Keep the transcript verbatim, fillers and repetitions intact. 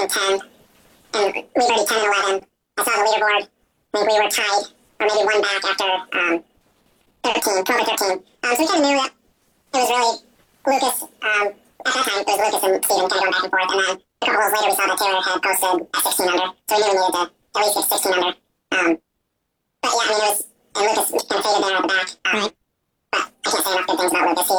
think, ten. And we birdied ten and eleven. I saw the leaderboard. I think we were tied, or maybe one back after um, thirteen, twelve or thirteen. Um, so we kind of knew that it was really Lucas. Um, at that time, it was Lucas and Steven kind of going back and forth. And then a couple holes later, we saw that Taylor had posted at sixteen under. So we knew we needed to at least get sixteen under. Um, but yeah, I mean, it was, and Lucas kind of faded there at the back. Um, right. But I can't say enough good things about Lucas. He